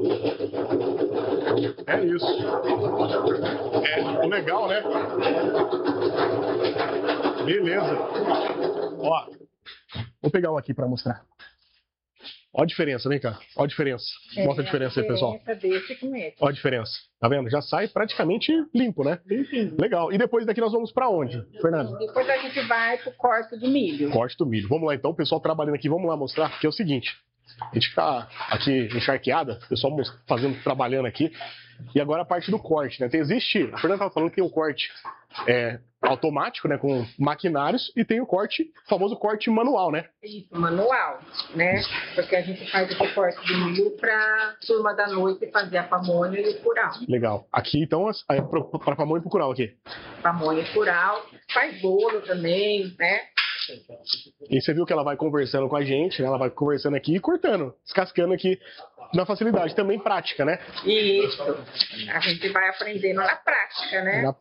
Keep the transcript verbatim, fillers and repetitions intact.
É isso. É, o legal, né? Beleza. Ó, vou pegar um aqui para mostrar. Olha a diferença, vem cá. Olha a diferença. É, Mostra a diferença aí, pessoal. Desse com esse. Olha a diferença. Tá vendo? Já sai praticamente limpo, né? Limpinho. Legal. E depois daqui nós vamos para onde, Fernando? Depois a gente vai pro corte do milho. Corte do milho. Vamos lá então, o pessoal trabalhando aqui, vamos lá mostrar, porque é o seguinte. A gente fica aqui encharqueada, o pessoal fazendo, trabalhando aqui. E agora a parte do corte, né? Tem, existe, a Fernanda estava falando que tem o corte é, automático, né? Com maquinários, e tem o corte, o famoso corte manual, né? Isso, manual, né? Porque a gente faz esse corte do milho pra turma da noite fazer a pamonha e o curau. Legal. Aqui então, é para pamonha e pro curau aqui. Pamonha e curau. Faz bolo também, né? E você viu que ela vai conversando com a gente, né? Ela vai conversando aqui e cortando, descascando aqui na facilidade. Também prática, né? Isso. A gente vai aprendendo na prática, né? Na,